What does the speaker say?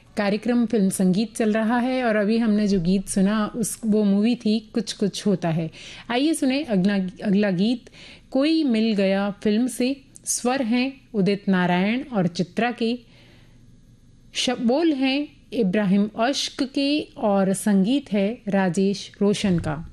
कार्यक्रम फिल्म संगीत चल रहा है और अभी हमने जो गीत सुना वो मूवी थी कुछ कुछ होता है। आइए सुने अगला गीत कोई मिल गया फिल्म से। स्वर हैं उदित नारायण और चित्रा के, बोल हैं इब्राहिम अश्क के और संगीत है राजेश रोशन का।